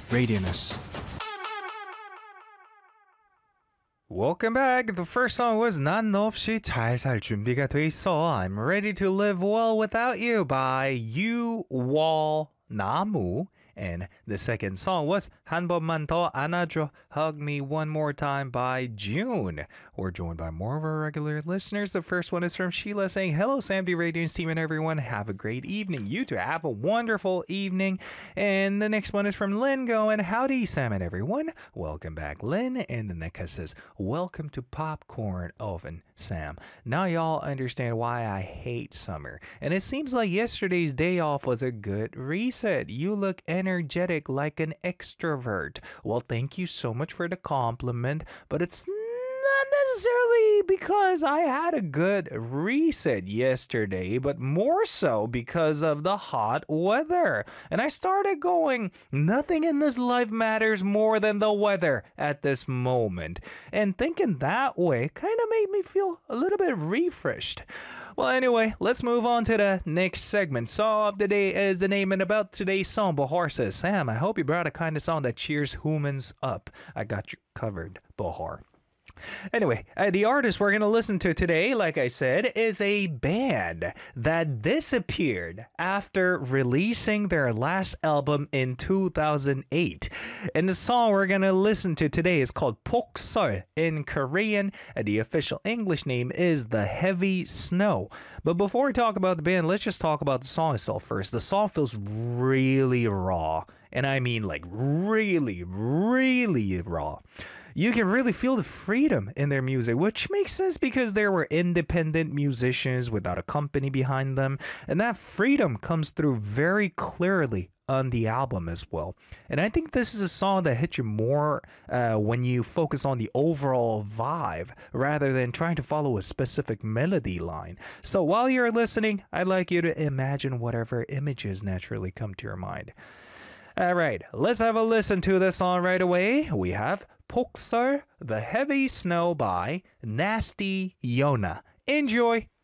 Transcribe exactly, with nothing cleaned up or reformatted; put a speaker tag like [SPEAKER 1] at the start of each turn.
[SPEAKER 1] Radioness. Welcome back. The first song was 난 너 없이 잘 살 준비가 돼 있어. I'm ready to live well without you by 유월 나무. And the second song was 한 번만 더 안아줘, Hug Me One More Time by June. We're joined by more of our regular listeners. The first one is from Sheila saying, hello, Sam D Radio's team and everyone. Have a great evening. You too have a wonderful evening. And the next one is from Lynn going, howdy, Sam and everyone. Welcome back, Lynn. And the next says, welcome to Popcorn Oven, Sam. Now y'all understand why I hate summer. And it seems like yesterday's day off was a good reset. You look energetic like an extrovert. Well, thank you so much for the compliment, but it's not necessarily because I had a good reset yesterday, but more so because of the hot weather. And I started going, nothing in this life matters more than the weather at this moment. And thinking that way kind of made me feel a little bit refreshed. Well, anyway, let's move on to the next segment. Song of the day is the name, and about today's song, Bahar says, Sam, I hope you brought a kind of song that cheers humans up. I got you covered, Bahar. Anyway, uh, the artist we're going to listen to today, like I said, is a band that disappeared after releasing their last album in two thousand eight. And the song we're going to listen to today is called Poksol in Korean, and the official English name is The Heavy Snow. But before we talk about the band, let's just talk about the song itself first. The song feels really raw, and I mean like really, really raw. You can really feel the freedom in their music, which makes sense because they were independent musicians without a company behind them. And that freedom comes through very clearly on the album as well. And I think this is a song that hits you more uh, when you focus on the overall vibe rather than trying to follow a specific melody line. So while you're listening, I'd like you to imagine whatever images naturally come to your mind. All right, let's have a listen to this song right away. We have Poksol, The Heavy Snow by Nasty Yona. Enjoy!